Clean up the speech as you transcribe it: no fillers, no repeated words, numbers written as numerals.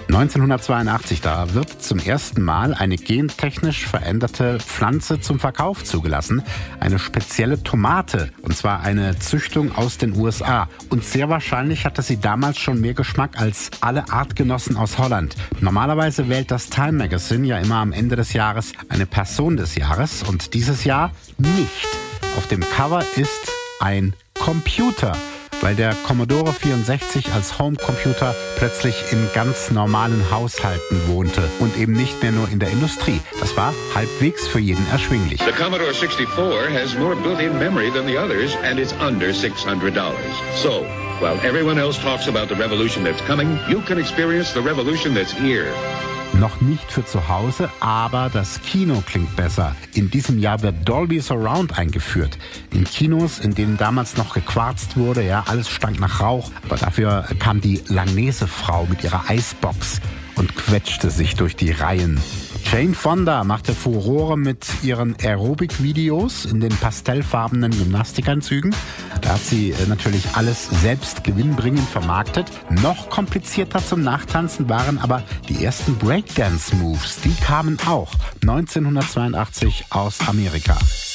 1982, da wird zum ersten Mal eine gentechnisch veränderte Pflanze zum Verkauf zugelassen. Eine spezielle Tomate, und zwar eine Züchtung aus den USA. Und sehr wahrscheinlich hatte sie damals schon mehr Geschmack als alle Artgenossen aus Holland. Normalerweise wählt das Time Magazine ja immer am Ende des Jahres eine Person des Jahres und dieses Jahr nicht. Auf dem Cover ist ein Computer, weil der Commodore 64 als Homecomputer plötzlich in ganz normalen Haushalten wohnte und eben nicht mehr nur in der Industrie. Das war halbwegs für jeden erschwinglich. The Commodore 64 has more built-in memory than the others and it's under $600. So, while everyone else talks about the revolution that's coming, you can experience the revolution that's here. Noch nicht für zu Hause, aber das Kino klingt besser. In diesem Jahr wird Dolby Surround eingeführt. In Kinos, in denen damals noch gequarzt wurde, ja, alles stank nach Rauch. Aber dafür kam die Langnese-Frau mit ihrer Eisbox und quetschte sich durch die Reihen. Jane Fonda machte Furore mit ihren Aerobic-Videos in den pastellfarbenen Gymnastikanzügen. Da hat sie natürlich alles selbst gewinnbringend vermarktet. Noch komplizierter zum Nachtanzen waren aber die ersten Breakdance-Moves. Die kamen auch 1982 aus Amerika.